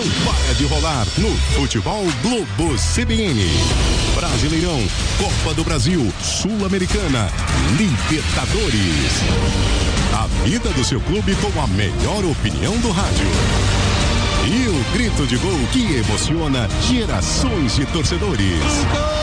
para de rolar no Futebol Globo CBN. Brasileirão, Copa do Brasil, Sul-Americana, Libertadores. A vida do seu clube com a melhor opinião do rádio. E o grito de gol que emociona gerações de torcedores.